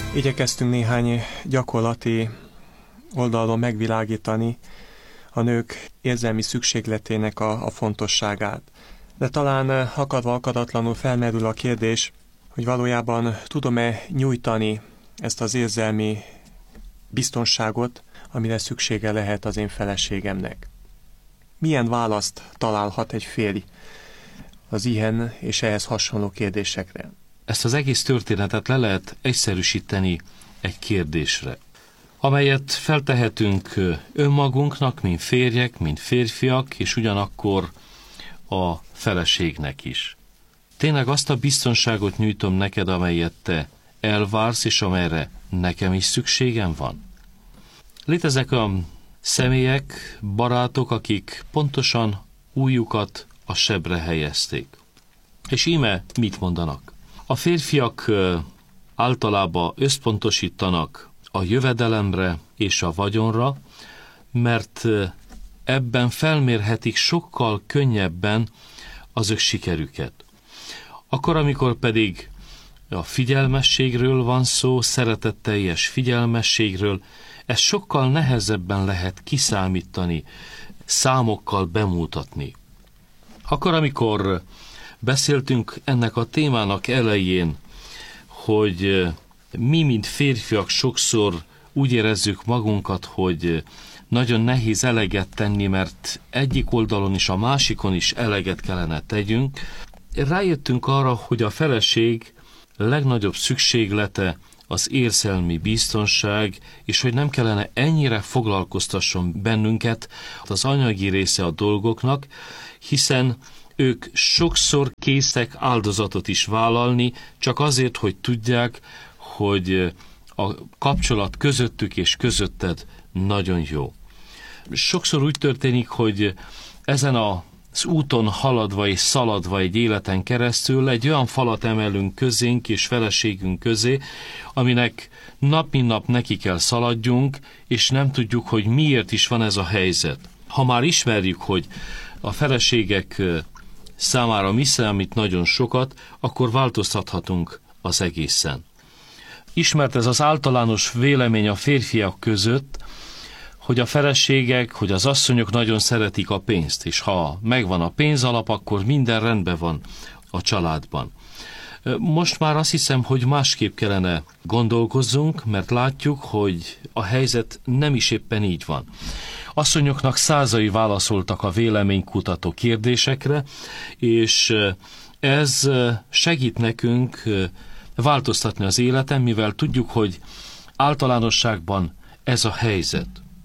Igyekeztünk néhány gyakorlati oldalon megvilágítani a nők érzelmi szükségletének a fontosságát. De talán akadva akadatlanul felmerül a kérdés, hogy valójában tudom-e nyújtani ezt az érzelmi biztonságot, amire szüksége lehet az én feleségemnek. Milyen választ találhat egy férj az ilyen és ehhez hasonló kérdésekre? Ezt az egész történetet le lehet egyszerűsíteni egy kérdésre, amelyet feltehetünk önmagunknak, mint férjek, mint férfiak, és ugyanakkor a feleségnek is. Tényleg azt a biztonságot nyújtom neked, amelyet te elvársz, és amelyre nekem is szükségem van? Léteznek a személyek, barátok, akik pontosan ujjukat a sebre helyezték. És íme mit mondanak? A férfiak általában összpontosítanak a jövedelemre és a vagyonra, mert ebben felmérhetik sokkal könnyebben az ők sikerüket. Akkor, amikor pedig a figyelmességről van szó, szeretetteljes figyelmességről, ezt sokkal nehezebben lehet kiszámítani, számokkal bemutatni. Akkor, amikor beszéltünk ennek a témának elején, hogy mi, mint férfiak sokszor úgy érezzük magunkat, hogy nagyon nehéz eleget tenni, mert egyik oldalon is, a másikon is eleget kellene tegyünk. Rájöttünk arra, hogy a feleség legnagyobb szükséglete az érzelmi biztonság, és hogy nem kellene ennyire foglalkoztasson bennünket az anyagi része a dolgoknak, hiszen ők sokszor készek áldozatot is vállalni, csak azért, hogy tudják, hogy a kapcsolat közöttük és közötted nagyon jó. Sokszor úgy történik, hogy ezen az úton haladva és szaladva egy életen keresztül egy olyan falat emelünk közénk és feleségünk közé, aminek nap mint nap neki kell szaladjunk, és nem tudjuk, hogy miért is van ez a helyzet. Ha már ismerjük, hogy a feleségek számára mi számít nagyon sokat, akkor változtathatunk az egészen. Ismert ez az általános vélemény a férfiak között, hogy a feleségek, hogy az asszonyok nagyon szeretik a pénzt, és ha megvan a pénzalap, akkor minden rendben van a családban. Most már azt hiszem, hogy másképp kellene gondolkozzunk, mert látjuk, hogy a helyzet nem is éppen így van. Asszonyoknak százai válaszoltak a véleménykutató kérdésekre, és ez segít nekünk változtatni az életen, mivel tudjuk, hogy általánosságban ez a helyzet.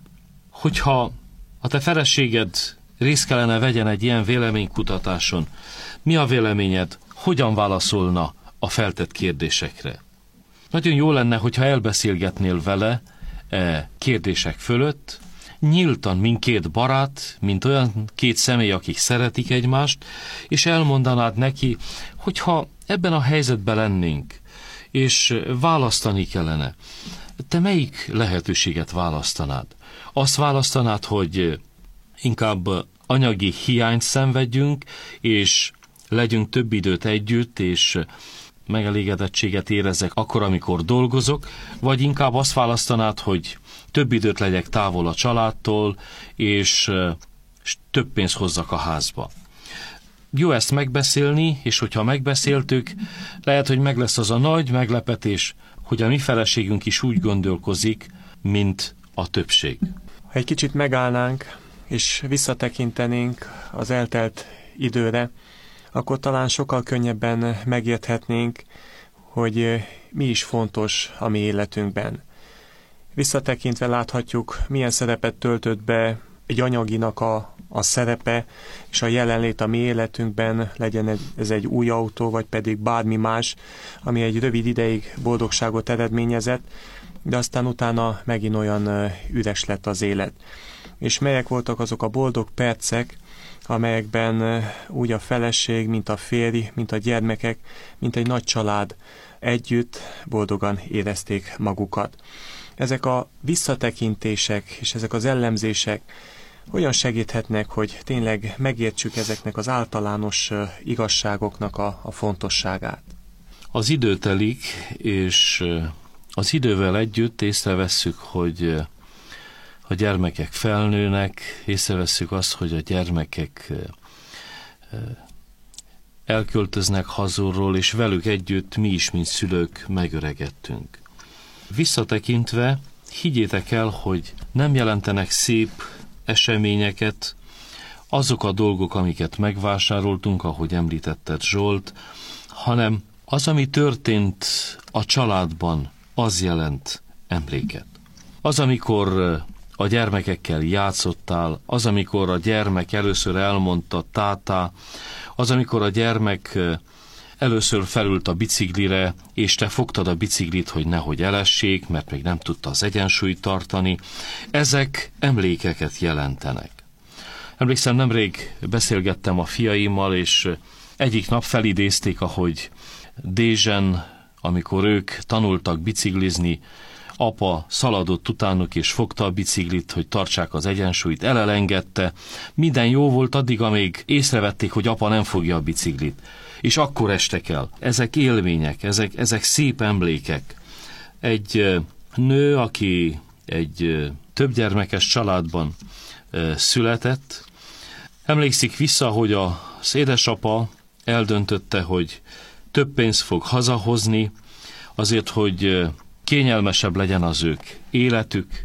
Hogyha a te feleséged részt kellene vegyen egy ilyen véleménykutatáson, mi a véleményed, hogyan válaszolna a feltett kérdésekre? Nagyon jó lenne, hogyha elbeszélgetnél vele kérdések fölött, nyíltan, mint két barát, mint olyan két személy, akik szeretik egymást, és elmondanád neki, hogyha ebben a helyzetben lennénk, és választani kellene, te melyik lehetőséget választanád? Azt választanád, hogy inkább anyagi hiányt szenvedjünk, és legyünk több időt együtt, és megelégedettséget érezzek akkor, amikor dolgozok, vagy inkább azt választanád, hogy több időt legyek távol a családtól, és több pénzt hozzak a házba. Jó ezt megbeszélni, és hogyha megbeszéltük, lehet, hogy meg lesz az a nagy meglepetés, hogy a mi feleségünk is úgy gondolkozik, mint a többség. Ha egy kicsit megállnánk, és visszatekintenénk az eltelt időre, akkor talán sokkal könnyebben megérthetnénk, hogy mi is fontos a mi életünkben. Visszatekintve láthatjuk, milyen szerepet töltött be egy anyaginak a szerepe és a jelenlét a mi életünkben, legyen ez egy új autó, vagy pedig bármi más, ami egy rövid ideig boldogságot eredményezett, de aztán utána megint olyan üres lett az élet. És melyek voltak azok a boldog percek, amelyekben úgy a feleség, mint a férj, mint a gyermekek, mint egy nagy család együtt boldogan érezték magukat. Ezek a visszatekintések és ezek az ellenzések hogyan segíthetnek, hogy tényleg megértsük ezeknek az általános igazságoknak a fontosságát? Az idő telik, és az idővel együtt észrevesszük, hogy a gyermekek felnőnek, észrevesszük azt, hogy a gyermekek elköltöznek hazulról, és velük együtt mi is, mint szülők megöregedtünk. Visszatekintve, higgyétek el, hogy nem jelentenek szép eseményeket azok a dolgok, amiket megvásároltunk, ahogy említetted Zsolt, hanem az, ami történt a családban, az jelent emléket. Az, amikor a gyermekekkel játszottál, az, amikor a gyermek először elmondta tátá, az, amikor a gyermek először felült a biciklire, és te fogtad a biciklit, hogy nehogy elessék, mert még nem tudta az egyensúlyt tartani, ezek emlékeket jelentenek. Emlékszem, nemrég beszélgettem a fiaimmal, és egyik nap felidézték, ahogy Dézsen, amikor ők tanultak biciklizni, apa szaladott utánuk, és fogta a biciklit, hogy tartsák az egyensúlyt, elengedte. Minden jó volt addig, amíg észrevették, hogy apa nem fogja a biciklit. És akkor estek el. Ezek élmények, ezek szép emlékek. Egy nő, aki egy többgyermekes családban született, emlékszik vissza, hogy az édesapa eldöntötte, hogy több pénzt fog hazahozni, azért, hogy kényelmesebb legyen az ők életük.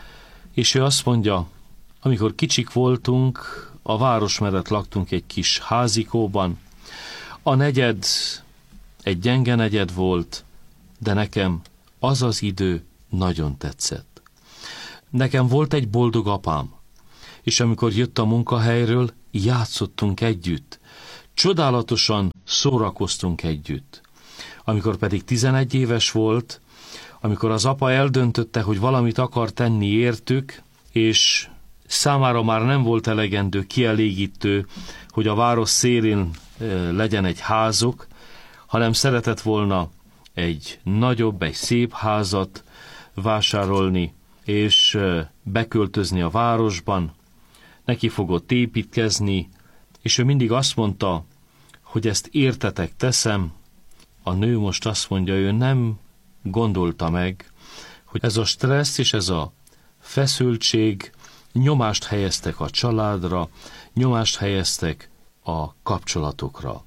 És ő azt mondja, amikor kicsik voltunk, a város mellett laktunk egy kis házikóban, a negyed egy gyenge negyed volt, de nekem az az idő nagyon tetszett. Nekem volt egy boldog apám, és amikor jött a munkahelyről, játszottunk együtt. Csodálatosan szórakoztunk együtt. Amikor pedig 11 éves volt, amikor az apa eldöntötte, hogy valamit akar tenni értük, és számára már nem volt elegendő, kielégítő, hogy a város szélén legyen egy házuk, hanem szeretett volna egy nagyobb, egy szép házat vásárolni, és beköltözni a városban. Neki fogott építkezni, és ő mindig azt mondta, hogy ezt értetek teszem. A nő most azt mondja, ő nem gondolta meg, hogy ez a stressz és ez a feszültség nyomást helyeztek a családra, nyomást helyeztek a kapcsolatokra.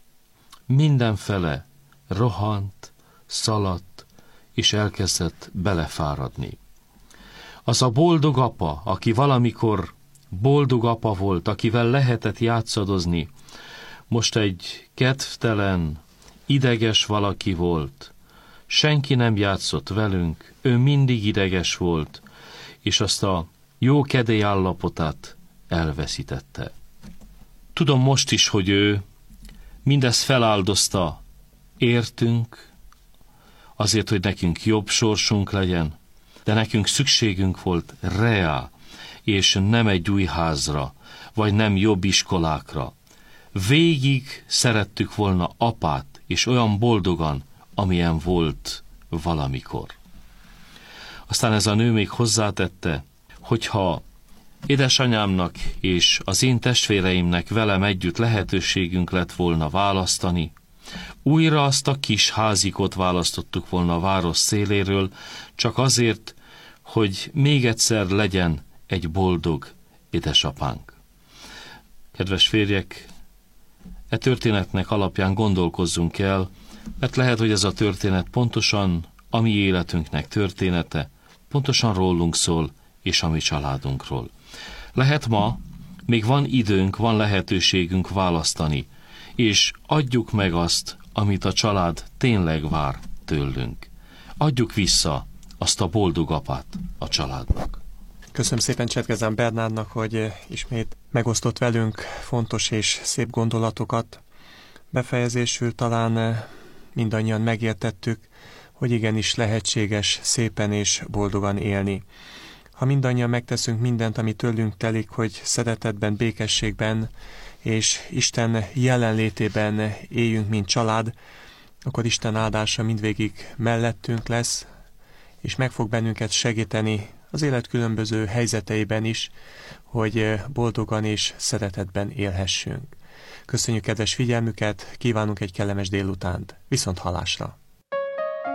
Mindenfele rohant, szaladt, és elkezdett belefáradni. Az a boldog apa, aki valamikor boldog apa volt, akivel lehetett játszadozni, most egy kedvtelen, ideges valaki volt. Senki nem játszott velünk, ő mindig ideges volt, és azt a jó kedély állapotát elveszítette. Tudom most is, hogy ő mindezt feláldozta értünk, azért, hogy nekünk jobb sorsunk legyen, de nekünk szükségünk volt reál, és nem egy új házra, vagy nem jobb iskolákra. Végig szerettük volna apát, és olyan boldogan, amilyen volt valamikor. Aztán ez a nő még hozzátette, hogyha édesanyámnak és az én testvéreimnek velem együtt lehetőségünk lett volna választani, újra azt a kis házikot választottuk volna a város széléről, csak azért, hogy még egyszer legyen egy boldog édesapánk. Kedves férjek, e történetnek alapján gondolkozzunk el, mert lehet, hogy ez a történet pontosan a mi életünknek története, pontosan rólunk szól, és a mi családunkról. Lehet ma, még van időnk, van lehetőségünk választani, és adjuk meg azt, amit a család tényleg vár tőlünk. Adjuk vissza azt a boldog apát a családnak. Köszönöm szépen Csetgezán Bernádnak, hogy ismét megosztott velünk fontos és szép gondolatokat. Befejezésül talán mindannyian megértettük, hogy igenis lehetséges szépen és boldogan élni. Ha mindannyian megteszünk mindent, ami tőlünk telik, hogy szeretetben, békességben és Isten jelenlétében éljünk, mint család, akkor Isten áldása mindvégig mellettünk lesz, és meg fog bennünket segíteni az élet különböző helyzeteiben is, hogy boldogan és szeretetben élhessünk. Köszönjük kedves figyelmüket, kívánunk egy kellemes délutánt. Viszont hallásra!